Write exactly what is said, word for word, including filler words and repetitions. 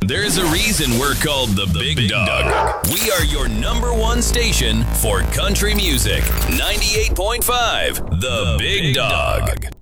There's a reason we're called the, the Big, Big Dog. Dog. We are your number one station for country music. ninety-eight point five, The, the Big, Big Dog. Dog.